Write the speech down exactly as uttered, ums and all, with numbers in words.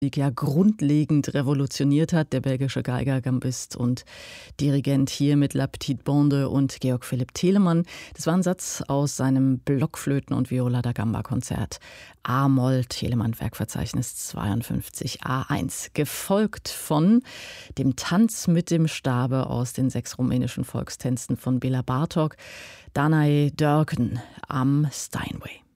ja grundlegend revolutioniert hat, der belgische Geiger, Gambist und Dirigent hier mit La Petite Bande und Georg Philipp Telemann. Das war ein Satz aus seinem Blockflöten- und Viola da Gamba-Konzert A-Moll, Telemann Werkverzeichnis zweiundfünfzig A eins, gefolgt von dem Tanz mit dem Stabe aus den sechs rumänischen Volkstänzen von Bela Bartok, Danae Dörken am Steinway.